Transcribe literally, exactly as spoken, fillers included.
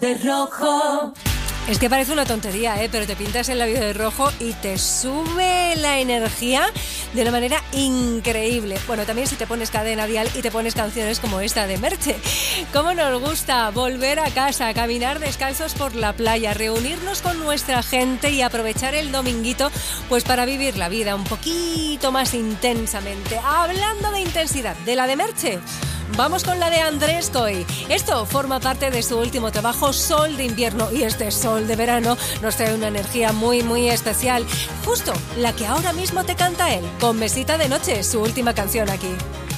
De rojo. Es que parece una tontería, ¿eh? Pero te pintas el labio de rojo y te sube la energía de una manera increíble. Bueno, también si te pones Cadena Dial y te pones canciones como esta de Merche. ¿Cómo nos gusta volver a casa, caminar descalzos por la playa, reunirnos con nuestra gente y aprovechar el dominguito pues para vivir la vida un poquito más intensamente? Hablando de intensidad, de la de Merche, vamos con la de Andrés Coy. Esto forma parte de su último trabajo, Sol de Invierno, y este Sol de Verano nos trae una energía muy muy especial, justo la que ahora mismo te canta él, con Mesita de Noche, su última canción aquí.